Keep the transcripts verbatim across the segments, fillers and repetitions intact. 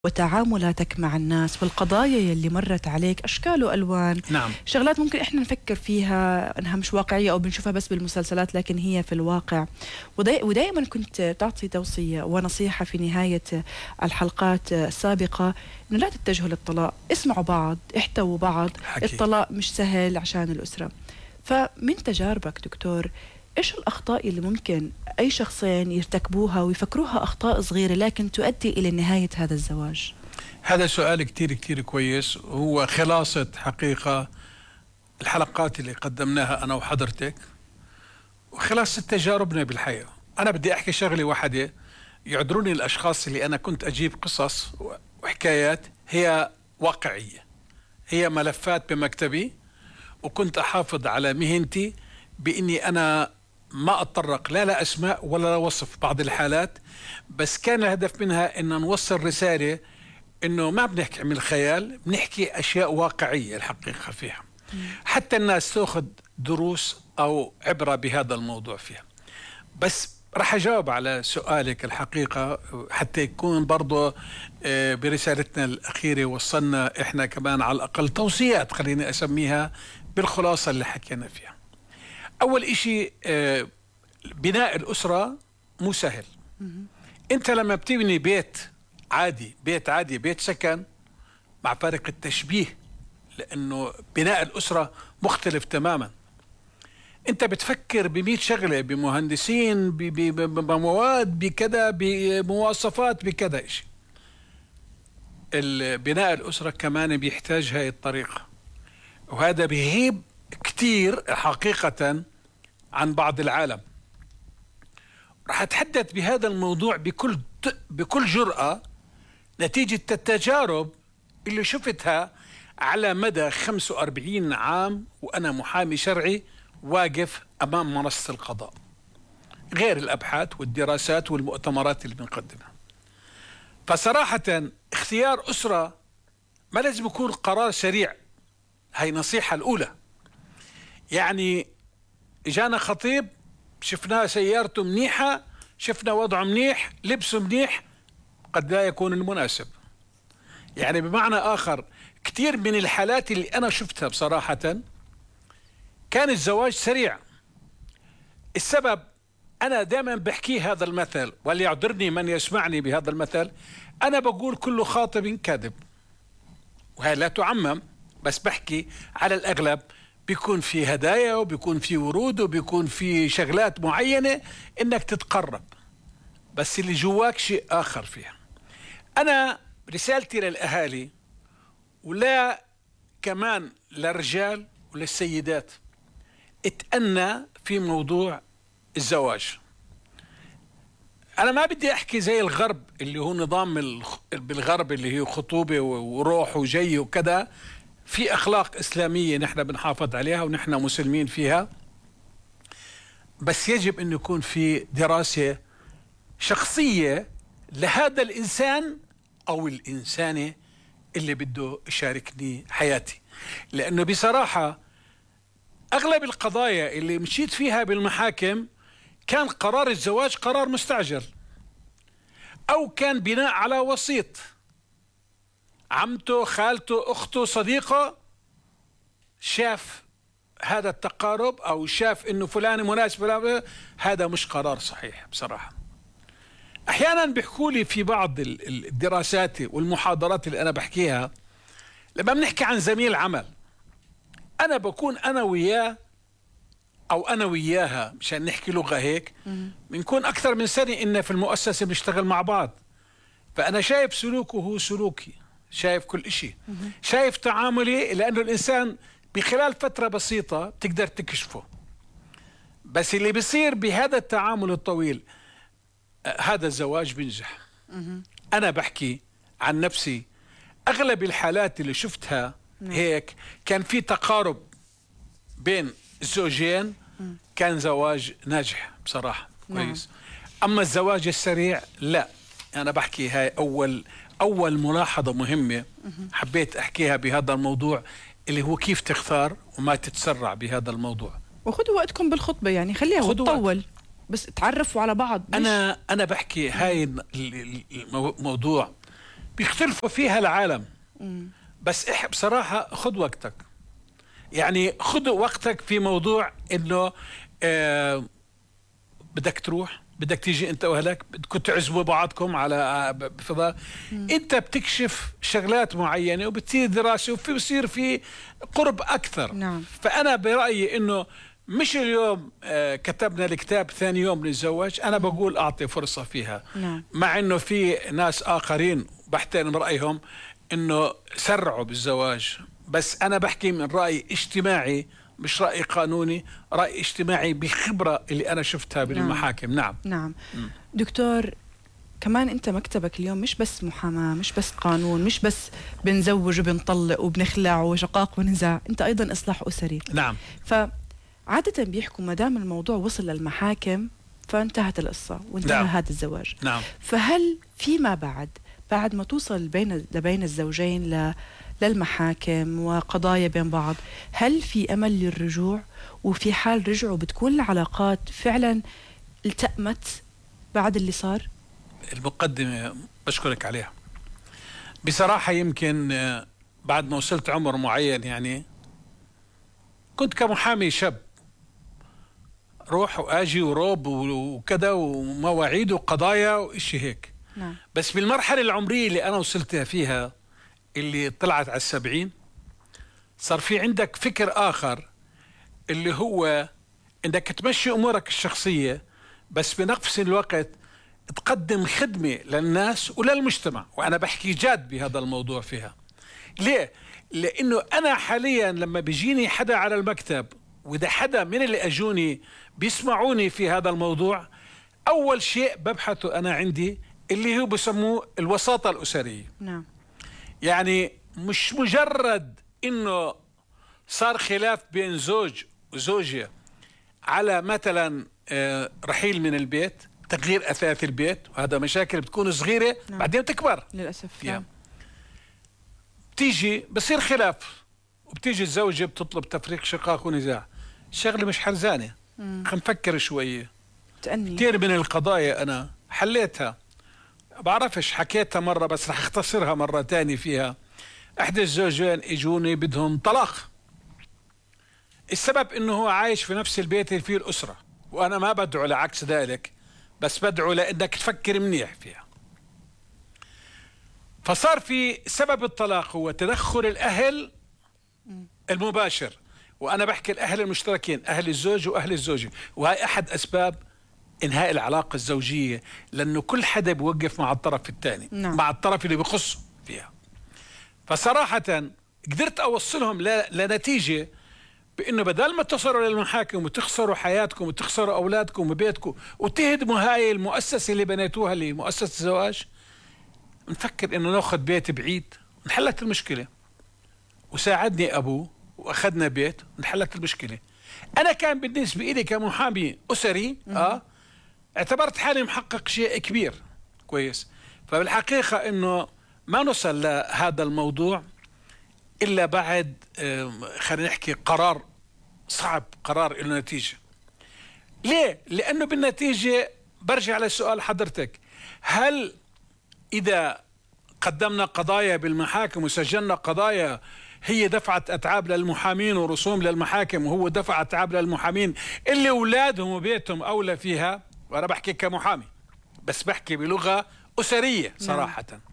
وتعاملاتك مع الناس والقضايا يلي مرت عليك أشكال وألوان. نعم. شغلات ممكن إحنا نفكر فيها أنها مش واقعية أو بنشوفها بس بالمسلسلات، لكن هي في الواقع. ودائما كنت تعطي توصية ونصيحة في نهاية الحلقات السابقة أنه لا تتجهوا للطلاق، اسمعوا بعض، احتووا بعض. حكي. الطلاق مش سهل عشان الأسرة. فمن تجاربك دكتور، إيش الأخطاء اللي ممكن أي شخصين يرتكبوها ويفكروها أخطاء صغيرة لكن تؤدي إلى نهاية هذا الزواج؟ هذا سؤال كتير كتير كويس، هو خلاصة حقيقة الحلقات اللي قدمناها أنا وحضرتك وخلاصة تجاربنا بالحياة. أنا بدي أحكي شغلة واحدة، يعذروني الأشخاص اللي أنا كنت أجيب قصص وحكايات هي واقعية، هي ملفات بمكتبي، وكنت أحافظ على مهنتي بإني أنا ما أتطرق لا لا أسماء ولا وصف بعض الحالات، بس كان الهدف منها إن نوصل رسالة إنه ما بنحكي من الخيال، بنحكي أشياء واقعية الحقيقة فيها، حتى الناس تأخذ دروس أو عبرة بهذا الموضوع فيها. بس رح أجاوب على سؤالك الحقيقة حتى يكون برضو برسالتنا الأخيرة وصلنا إحنا كمان على الأقل توصيات، خليني أسميها بالخلاصة اللي حكينا فيها. أول إشي، بناء الأسرة مو سهل. أنت لما بتبني بيت عادي، بيت عادي، بيت سكن، مع فارق التشبيه، لأنه بناء الأسرة مختلف تماما. أنت بتفكر بمئة شغلة، بمهندسين، بمواد، بكذا، بمواصفات، بكذا إشي. بناء الأسرة كمان بيحتاج هاي الطريقة، وهذا بيهيب كتير حقيقة عن بعض العالم. رح أتحدث بهذا الموضوع بكل بكل جرأة نتيجة التجارب اللي شفتها على مدى خمسة وأربعين عام وأنا محامي شرعي واقف أمام منصة القضاء، غير الأبحاث والدراسات والمؤتمرات اللي بنقدمها. فصراحة اختيار أسرة ما لازم يكون قرار سريع، هاي نصيحة الأولى. يعني إجانا خطيب، شفناه سيارته منيحة، شفنا وضعه منيح، لبسه منيح، قد لا يكون المناسب. يعني بمعنى آخر، كتير من الحالات اللي أنا شفتها بصراحة كان الزواج سريع. السبب أنا دائما بحكي هذا المثل، وليعذرني من يسمعني بهذا المثل، أنا بقول كل خاطب كاذب، وهي لا تعمم، بس بحكي على الأغلب بيكون في هدايا وبيكون في ورود وبيكون في شغلات معينة إنك تتقرب، بس اللي جواك شيء آخر فيها. أنا رسالتي للأهالي ولا كمان للرجال وللسيدات، اتأنى في موضوع الزواج. أنا ما بدي أحكي زي الغرب اللي هو نظام بالغرب اللي هي خطوبة وروح وجي وكذا. في أخلاق إسلامية نحن بنحافظ عليها ونحن مسلمين فيها، بس يجب أن يكون في دراسة شخصية لهذا الإنسان أو الإنسانة اللي بده يشاركني حياتي. لأنه بصراحة أغلب القضايا اللي مشيت فيها بالمحاكم كان قرار الزواج قرار مستعجل، أو كان بناء على وسيط، عمته، خالته، أخته، صديقه شاف هذا التقارب أو شاف إنه فلان مناسب. هذا مش قرار صحيح بصراحة. أحيانا بيحكوا لي في بعض الدراسات والمحاضرات اللي أنا بحكيها، لما بنحكي عن زميل عمل، أنا بكون أنا وياه أو أنا وياها، مشان نحكي لغة هيك، بنكون أكثر من سنة إن في المؤسسة بنشتغل مع بعض، فأنا شايف سلوكه هو سلوكي، شايف كل إشي، شايف تعاملي، لأنه الإنسان بخلال فترة بسيطة بتقدر تكشفه. بس اللي بيصير بهذا التعامل الطويل، هذا الزواج بينجح. أنا بحكي عن نفسي، أغلب الحالات اللي شفتها هيك كان في تقارب بين الزوجين، كان زواج ناجح بصراحة كويس. أما الزواج السريع لا. أنا بحكي هاي أول أول ملاحظة مهمة حبيت أحكيها بهذا الموضوع، اللي هو كيف تختار وما تتسرع بهذا الموضوع. وخذوا وقتكم بالخطبة، يعني خليها تطول، بس تعرفوا على بعض. أنا أنا بحكي هاي الموضوع بيختلفوا فيها العالم. مم. بس إح بصراحة خذ وقتك، يعني خذ وقتك في موضوع إنه آه بدك تروح، بدك تيجي انت واهلك، بدكم تعزموا بعضكم على فضاء، انت بتكشف شغلات معينه وبتصير دراسه وفي بصير في قرب اكثر. نعم. فانا برايي انه مش اليوم آه كتبنا الكتاب ثاني يوم نتزوج، انا بقول اعطي فرصه فيها. نعم. مع انه في ناس اخرين بحترم رايهم انه سرعوا بالزواج، بس انا بحكي من راي اجتماعي مش رأي قانوني، رأي اجتماعي بخبرة اللي أنا شفتها بالمحاكم. نعم نعم. نعم. دكتور، كمان أنت مكتبك اليوم مش بس محاماة، مش بس قانون، مش بس بنزوج وبنطلق وبنخلع وشقاق ونزاع، أنت أيضا إصلاح أسري. نعم. فعادة بيحكوا ما دام الموضوع وصل للمحاكم فانتهت القصة وانتهى نعم. هذا الزواج. نعم. فهل فيما بعد بعد ما توصل بين لبين الزوجين ل للمحاكم وقضايا بين بعض، هل في أمل للرجوع؟ وفي حال رجعوا بتكون العلاقات فعلا التأمت بعد اللي صار؟ المقدمة بشكرك عليها. بصراحة يمكن بعد ما وصلت عمر معين، يعني كنت كمحامي شاب روح وآجي وروب وكذا ومواعيد وقضايا وإشي هيك. نعم. بس بالمرحلة العمرية اللي أنا وصلتها فيها اللي طلعت على السبعين، صار في عندك فكر آخر اللي هو إنك تمشي أمورك الشخصية بس بنفس الوقت تقدم خدمة للناس وللمجتمع. وأنا بحكي جاد بهذا الموضوع فيها. ليه؟ لأنه أنا حاليا لما بيجيني حدا على المكتب، وإذا حدا من اللي أجوني بيسمعوني في هذا الموضوع، أول شيء ببحثه أنا عندي اللي هو بسموه الوساطة الأسرية. نعم. يعني مش مجرد إنه صار خلاف بين زوج وزوجة على مثلا رحيل من البيت، تغيير أثاث البيت، وهذا مشاكل بتكون صغيرة. نعم. بعدين تكبر للأسف. نعم. بتيجي بصير خلاف وبتيجي الزوجة بتطلب تفريق شقاق ونزاع، شغلة مش حرزانة. خلينا نفكر شوية. تأني. كثير من القضايا أنا حليتها، بعرفش حكيتها مرة بس رح اختصرها مرة تاني فيها. احدى الزوجين اجوني بدهم طلاق، السبب انه هو عايش في نفس البيت اللي فيه الاسرة، وانا ما بدعو لعكس ذلك، بس بدعو لانك تفكر منيح فيها. فصار في سبب الطلاق هو تدخل الاهل المباشر، وانا بحكي الاهل المشتركين، اهل الزوج واهل الزوجة، وهي احد اسباب انهاء العلاقة الزوجية، لانه كل حدا بيوقف مع الطرف الثاني. نعم. مع الطرف اللي بخصه فيها. فصراحة قدرت اوصلهم لنتيجة بانه بدل ما تصلوا للمحاكم وتخسروا حياتكم وتخسروا اولادكم وبيتكم وتهدموا هاي المؤسسة اللي بنيتوها اللي مؤسسة الزواج، نفكر انه ناخذ بيت بعيد ونحلت المشكلة. وساعدني ابوه واخذنا بيت ونحلت المشكلة. انا كان بالنسبة لي كمحامي اسري اه اعتبرت حالي محقق شيء كبير كويس. فبالحقيقة انه ما نوصل لهذا الموضوع الا بعد خلينا نحكي قرار صعب، قرار له نتيجة. ليه؟ لانه بالنتيجة برجع لسؤال حضرتك، هل اذا قدمنا قضايا بالمحاكم وسجلنا قضايا هي دفعت أتعاب للمحامين ورسوم للمحاكم، وهو دفع أتعاب للمحامين اللي أولادهم وبيتهم أولى فيها، وأنا بحكي كمحامي بس بحكي بلغة أسرية صراحة. نعم.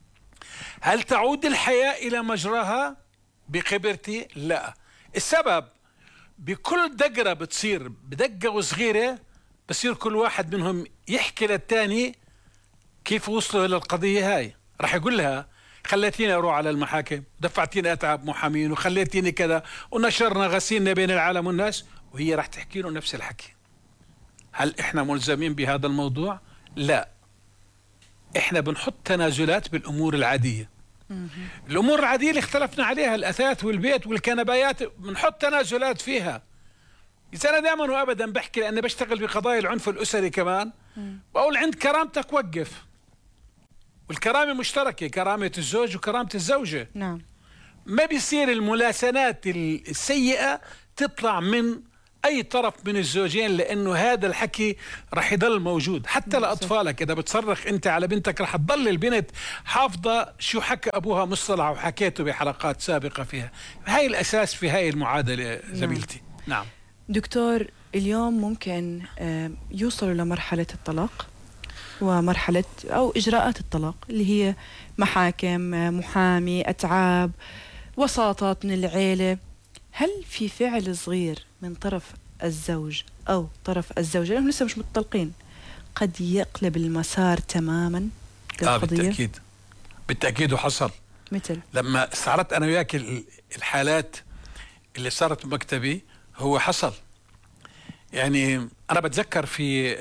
هل تعود الحياة إلى مجراها؟ بخبرتي لا. السبب بكل دقرة بتصير بدقة وصغيرة بصير كل واحد منهم يحكي للتاني كيف وصلوا للقضية هاي. رح يقول لها خليتيني اروح على المحاكم، دفعتيني اتعب محامين، وخليتيني كذا، ونشرنا غسيلنا بين العالم والناس، وهي راح تحكي له نفس الحكي. هل احنا ملزمين بهذا الموضوع؟ لا. احنا بنحط تنازلات بالامور العاديه. الامور العاديه اللي اختلفنا عليها، الاثاث والبيت والكنبايات، بنحط تنازلات فيها. اذا انا دائما وابدا بحكي لاني بشتغل بقضايا العنف الاسري كمان، بقول عند كرامتك وقف. والكرامة مشتركة، كرامة الزوج وكرامة الزوجة. نعم. ما بيصير الملاسنات السيئة تطلع من أي طرف من الزوجين، لأنه هذا الحكي رح يضل موجود حتى لأطفالك. إذا بتصرخ أنت على بنتك رح تضل البنت حافظة شو حكى أبوها مصطلح وحكيته بحلقات سابقة فيها. هاي الأساس في هاي المعادلة زميلتي. نعم, نعم. دكتور، اليوم ممكن يوصلوا لمرحلة الطلاق ومرحلة أو إجراءات الطلاق اللي هي محاكم، محامي، أتعاب، وساطات من العيلة. هل في فعل صغير من طرف الزوج أو طرف الزوجة لأنهم لسه مش متطلقين قد يقلب المسار تماما للقضية؟ آه بالتأكيد بالتأكيد. وحصل مثل لما استعرضت أنا وياك الحالات اللي صارت بمكتبي، هو حصل. يعني أنا بتذكر في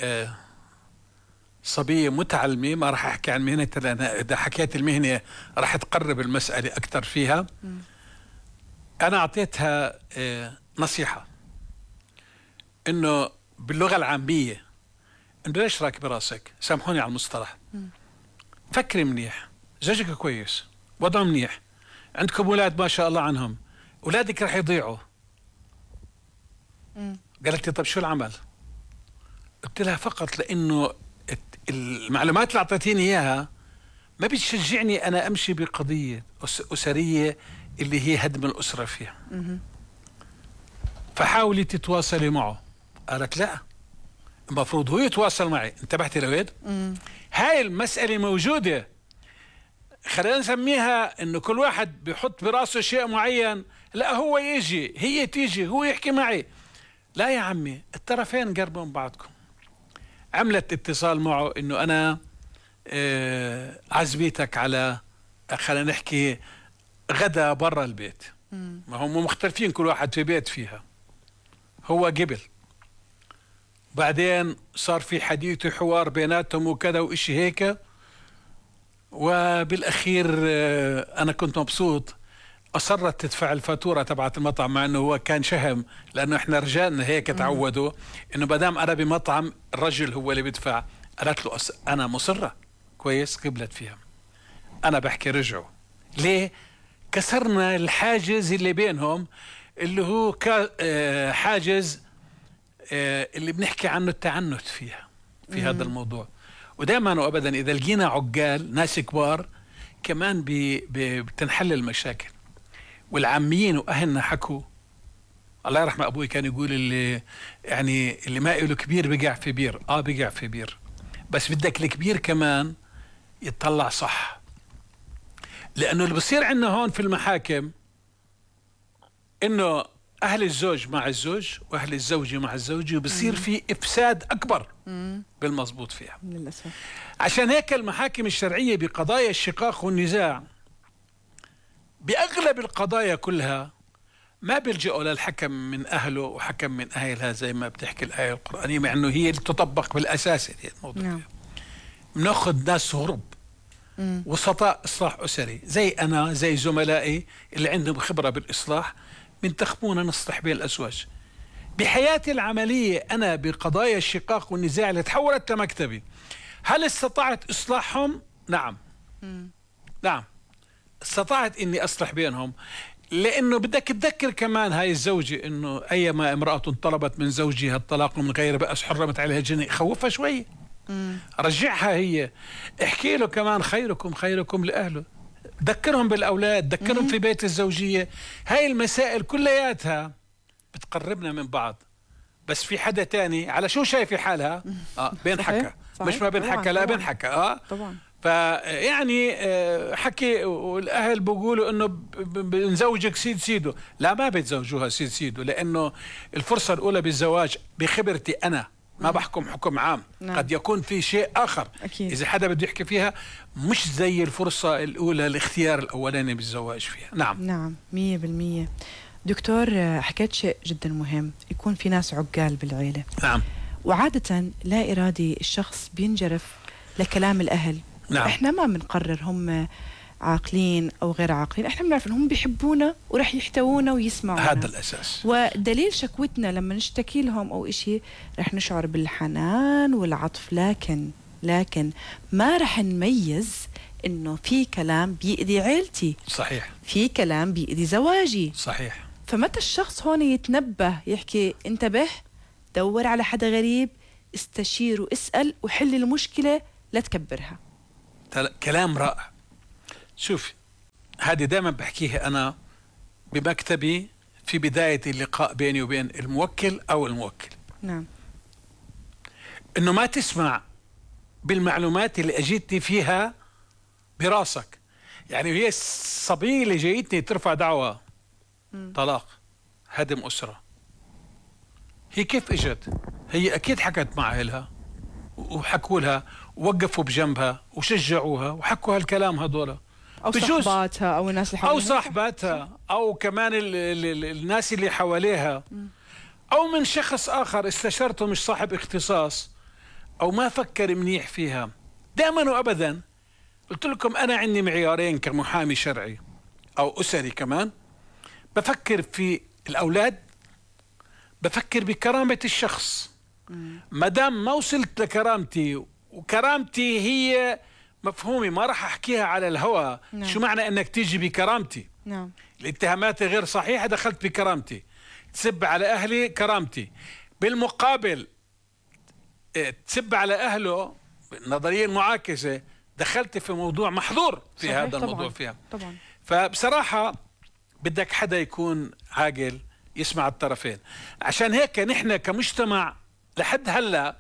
صبية متعلمة، ما راح أحكي عن مهنتها لأن إذا حكيت المهنة راح تقرب المسألة أكثر فيها. م. أنا أعطيتها نصيحة إنه باللغة العامية إنه ليش راكب براسك، سامحوني على المصطلح، م. فكري منيح، زوجك كويس، وضعه منيح، عندكم أولاد ما شاء الله عنهم، أولادك راح يضيعوا. م. قالت لي طب شو العمل؟ قلت لها فقط لأنه المعلومات اللي أعطيتيني إياها ما بتشجعني أنا أمشي بقضية أسرية اللي هي هدم الأسرة فيها. فحاولي تتواصلي معه. قالت لا، المفروض هو يتواصل معي. انتبهتي لوين؟ هاي المسألة موجودة. خلينا نسميها إنه كل واحد بيحط براسه شيء معين. لا، هو يجي، هي تيجي، هو يحكي معي. لا يا عمي، الطرفين قربوا من بعضكم. عملت اتصال معه إنه أنا آه عزبيتك على، خلينا نحكي، غدا برا البيت. مم. ما هم مختلفين، كل واحد في بيت فيها. هو قبل، بعدين صار في حديث وحوار بيناتهم وكذا وإشي هيك. وبالأخير آه أنا كنت مبسوط، أصرت تدفع الفاتورة تبعت المطعم، مع أنه هو كان شهم، لأنه إحنا رجالنا هيك تعودوا إنه بدام أنا بمطعم الرجل هو اللي بيدفع. قالت له أص... أنا مصرة كويس، قبلت فيها. أنا بحكي رجعوا ليه؟ كسرنا الحاجز اللي بينهم، اللي هو كا... آه حاجز آه اللي بنحكي عنه التعنت فيها في مم. هذا الموضوع. ودائما وأبدا إذا لقينا عقال ناس كبار كمان بي... بي... بتنحل المشاكل. والعاميين واهلنا حكوا، الله يرحم ابوي كان يقول اللي يعني اللي ما له كبير بقع في بير. اه بقع في بير، بس بدك الكبير كمان يتطلع صح. لانه اللي بصير عندنا هون في المحاكم انه اهل الزوج مع الزوج واهل الزوجه مع الزوجه، وبصير في افساد اكبر بالمضبوط فيها للاسف. عشان هيك المحاكم الشرعيه بقضايا الشقاق والنزاع بأغلب القضايا كلها ما بيلجأوا للحكم من أهله وحكم من أهلها زي ما بتحكي الآية القرآنية، مع أنه هي اللي تطبق بالأساس. هي الموضوع نعم. بناخذ ناس هرب، وسطاء إصلاح أسري زي أنا، زي زملائي اللي عندهم خبرة بالإصلاح، بنتخبونا نصلح بين الأزواج. بحياتي العملية أنا بقضايا الشقاق والنزاع اللي تحولت لمكتبي، هل استطعت إصلاحهم؟ نعم. م. نعم استطعت اني اصلح بينهم. لانه بدك تذكر كمان هاي الزوجه انه ايما امراه طلبت من زوجها الطلاق من غير بأس حرمت عليها الجنه. خوفها شوي، مم. رجعها هي، احكي له كمان خيركم خيركم لاهله، ذكرهم بالاولاد، ذكرهم في بيت الزوجيه. هاي المسائل كلياتها بتقربنا من بعض. بس في حدا تاني على شو شايفه حالها اه بينحكى، مش ما بينحكى، لا بينحكى اه طبعا. فيعني حكي والاهل بيقولوا انه بنزوجك سيد سيدو. لا، ما بتزوجوها سيد سيدو، لانه الفرصه الاولى بالزواج بخبرتي انا ما بحكم حكم عام. نعم. قد يكون في شيء اخر أكيد. اذا حدا بده يحكي فيها مش زي الفرصه الاولى الاختيار الاولاني بالزواج فيها. نعم نعم مية بالمية. دكتور، حكيت شيء جدا مهم، يكون في ناس عقال بالعيله. نعم. وعاده لا ارادي الشخص بينجرف لكلام الاهل. نعم. احنا ما بنقرر هم عاقلين او غير عاقلين، احنا بنعرف انهم بيحبونا ورح يحتوونا ويسمعونا. هذا الاساس. ودليل شكوتنا لما نشتكي لهم او اشي رح نشعر بالحنان والعطف، لكن لكن ما رح نميز انه في كلام بيأذي عيلتي. صحيح. في كلام بيأذي زواجي. صحيح. فمتى الشخص هون يتنبه يحكي انتبه، دور على حدا غريب، استشير واسأل وحل المشكلة، لا تكبرها. كلام رائع. شوفي، هذه دائما بحكيها أنا بمكتبي في بداية اللقاء بيني وبين الموكل أو الموكل. نعم. إنه ما تسمع بالمعلومات اللي أجيتني فيها براسك. يعني هي الصبية اللي جايتني ترفع دعوة م. طلاق، هدم أسرة، هي كيف إجت؟ هي أكيد حكت مع أهلها وحكوا لها ووقفوا بجنبها وشجعوها وحكوا هالكلام هذول، أو صاحباتها أو الناس اللي حواليها، أو صاحباتها أو كمان ال ال ال الناس اللي حواليها م. أو من شخص آخر استشرته مش صاحب اختصاص أو ما فكر منيح فيها. دائما وأبدا قلت لكم أنا عندي معيارين كمحامي شرعي أو أسري كمان. بفكر في الأولاد، بفكر بكرامة الشخص. ما دام ما وصلت لكرامتي، وكرامتي هي مفهومي ما راح أحكيها على الهوى. نعم. شو معنى أنك تيجي بكرامتي؟ نعم. الاتهامات غير صحيحة دخلت بكرامتي، تسب على أهلي كرامتي، بالمقابل تسب على أهله النظرية المعاكسة دخلت في موضوع محظور في هذا الموضوع. طبعاً. فيها طبعا. فبصراحة بدك حدا يكون عاقل يسمع الطرفين. عشان هيك نحن كمجتمع لحد هلا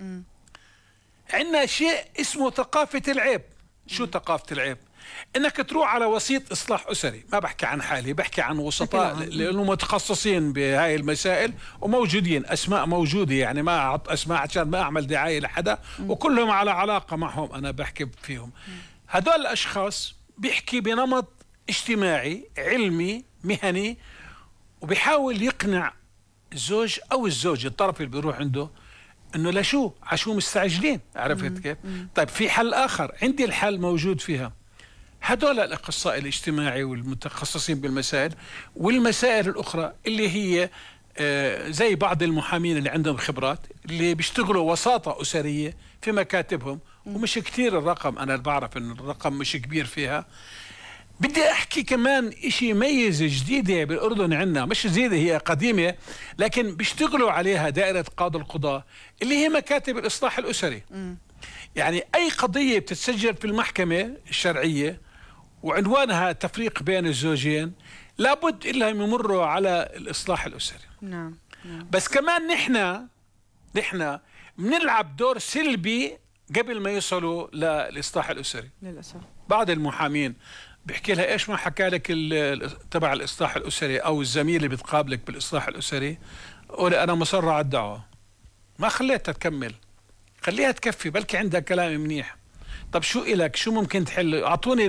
عندنا شيء اسمه ثقافة العيب. شو ثقافة العيب؟ انك تروح على وسيط اصلاح اسري، ما بحكي عن حالي، بحكي عن وسطاء لانه متخصصين بهاي المسائل وموجودين، اسماء موجوده، يعني ما اعط اسماء عشان ما اعمل دعايه لحدا، وكلهم على علاقه معهم انا بحكي فيهم. هدول الاشخاص بيحكي بنمط اجتماعي علمي مهني، وبيحاول يقنع الزوج او الزوجه الطرف اللي بيروح عنده انه لشو عشو مستعجلين. عرفت كيف؟ طيب في حل اخر، عندي الحل موجود فيها. هدول الاخصائي الاجتماعي والمتخصصين بالمسائل والمسائل الاخرى اللي هي آه زي بعض المحامين اللي عندهم خبرات اللي بيشتغلوا وساطة اسرية في مكاتبهم، ومش كثير الرقم، انا بعرف ان الرقم مش كبير فيها. بدي احكي كمان اشي ميزة جديدة بالاردن عندنا، مش جديدة هي قديمة، لكن بيشتغلوا عليها دائرة قاضي القضاء اللي هي مكاتب الاصلاح الاسري. م. يعني اي قضية بتتسجل في المحكمة الشرعية وعنوانها تفريق بين الزوجين لابد إلا يمروا على الإصلاح الأسري. نعم. نعم. بس كمان نحن نحن بنلعب دور سلبي قبل ما يوصلوا للإصلاح الأسري للأسف. بعض المحامين بيحكي لها إيش ما حكى لك تبع الإصلاح الأسري أو الزميل اللي بتقابلك بالإصلاح الأسري، قولي أنا مصر على الدعوة، ما خليتها تكمل، خليها تكفي بلكي عندها كلام منيح. طب شو إلك، شو ممكن تحل، أعطوني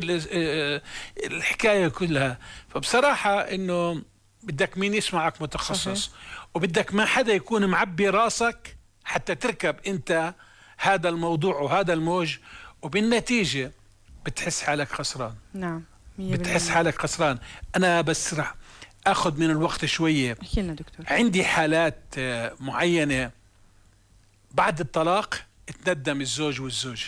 الحكاية كلها. فبصراحة إنه بدك مين يسمعك متخصص. صحيح. وبدك ما حدا يكون معبي راسك حتى تركب أنت هذا الموضوع وهذا الموج، وبالنتيجة بتحس حالك خسران. نعم. بتحس حالك خسران. أنا بس رح أخذ من الوقت شوية. احكي لنا دكتور. عندي حالات معينة بعد الطلاق تندم الزوج والزوجة،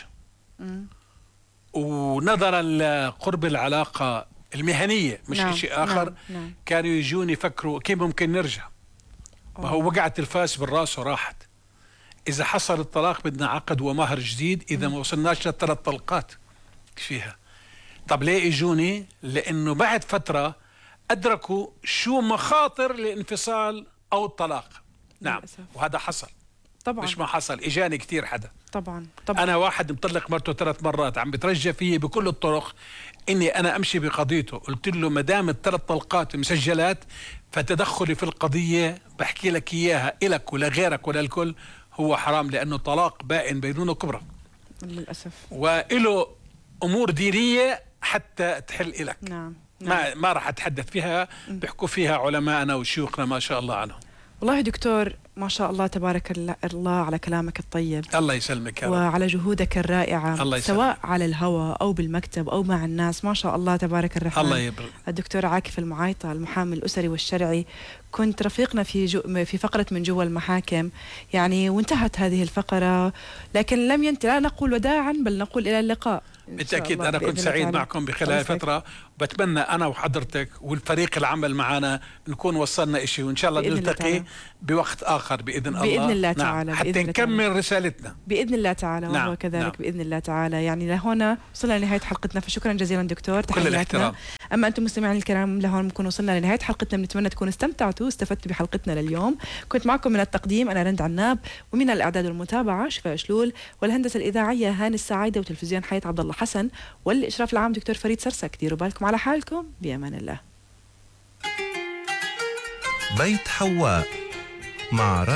ونظرا لقرب العلاقة المهنية مش نعم. شيء آخر. نعم. نعم. كانوا يجوني يفكروا كيف ممكن نرجع. ما هو وقعت الفاس بالراس وراحت. إذا حصل الطلاق بدنا عقد ومهر جديد إذا ما وصلناش لثلاث طلقات فيها. طب ليه يجوني؟ لأنه بعد فترة أدركوا شو مخاطر الانفصال أو الطلاق. نعم. للأسف. وهذا حصل. طبعا. مش ما حصل، إجاني كتير حدا. طبعا. طبعا. أنا واحد مطلق مرته ثلاث مرات عم بترجى فيه بكل الطرق إني أنا أمشي بقضيته. قلت له ما دام الثلاث طلقات مسجلات فتدخلي في القضية بحكي لك إياها إلك ولا غيرك ولا الكل هو حرام، لأنه طلاق بائن بينونة كبرى للأسف، وإله أمور دينية حتى تحل إلك. نعم. نعم. ما ما راح أتحدث فيها، بيحكوا فيها علماءنا وشيوخنا ما شاء الله عنهم. والله دكتور ما شاء الله تبارك الله على كلامك الطيب. الله يسلمك يا رب. وعلى جهودك الرائعة. الله يسلمك. سواء على الهواء أو بالمكتب أو مع الناس، ما شاء الله تبارك الرحمن. الله يبارك. الدكتور عاكف المعايطة المحامي الأسري والشرعي، كنت رفيقنا في جو في فقرة من جوا المحاكم يعني، وانتهت هذه الفقرة لكن لم ينتهي. لا نقول وداعا بل نقول إلى اللقاء. بالتأكيد أنا كنت سعيد معكم بخلال الفترة، وبتمنى أنا وحضرتك والفريق العمل معنا نكون وصلنا إشي، وإن شاء الله نلتقي بوقت آخر بإذن الله. بإذن الله تعالى. نعم. حتى نكمل تعالى. رسالتنا بإذن الله تعالى. وهو نعم. كذلك نعم. بإذن الله تعالى. يعني لهنا وصلنا لنهاية حلقتنا، فشكرا جزيلا دكتور، كل الاحترام. أما أنتم مستمعين الكرام، لهون بنكون وصلنا لنهاية حلقتنا، بنتمنى تكونوا استمتعتوا واستفدتوا بحلقتنا لليوم. كنت معكم من التقديم أنا رند عناب، ومن الإعداد والمتابعة شفاء شلول، والهندسة الإذاعية هاني السعايدة، وتلفزيون حياة عبد الله حسن، والإشراف العام دكتور فريد سرسك. ديروا بالكم على حالكم، بأمان الله. بيت حواء مع